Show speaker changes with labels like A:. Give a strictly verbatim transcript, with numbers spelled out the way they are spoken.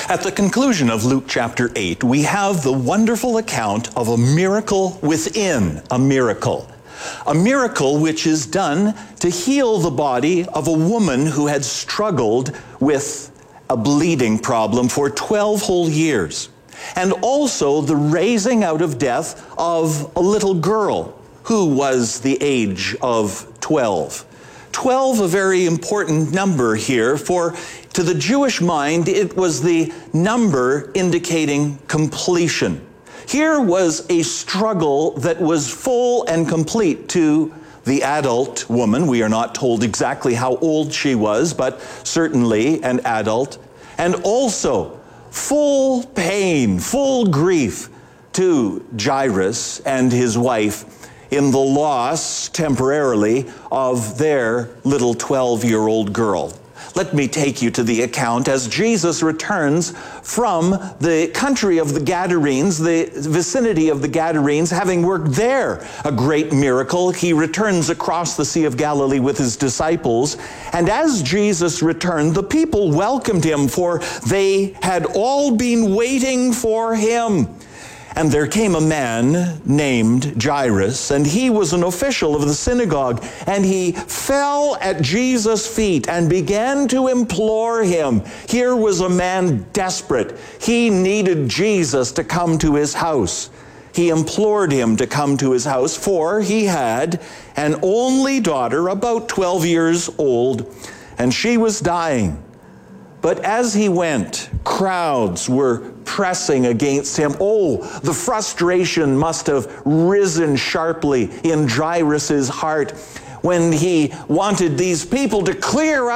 A: At the conclusion of Luke chapter eight, we have the wonderful account of a miracle within a miracle. A miracle which is done to heal the body of a woman who had struggled with a bleeding problem for twelve whole years. And also the raising out of death of a little girl who was the age of twelve. twelve, a very important number here, for to the Jewish mind, it was the number indicating completion. Here was a struggle that was full and complete to the adult woman. We are not told exactly how old she was, but certainly an adult. And also full pain, full grief to Jairus and his wife in the loss, temporarily, of their little twelve-year-old girl. Let me take you to the account as Jesus returns from the country of the Gadarenes, the vicinity of the Gadarenes, having worked there a great miracle. He returns across the Sea of Galilee with his disciples. And as Jesus returned, the people welcomed him, for they had all been waiting for him. And there came a man named Jairus, and he was an official of the synagogue, and he fell at Jesus' feet and began to implore him. Here was a man desperate. He needed Jesus to come to his house. He implored him to come to his house, for he had an only daughter, about twelve years old, and she was dying. But as he went, crowds were pressing against him. Oh, the frustration must have risen sharply in Jairus' heart when he wanted these people to clear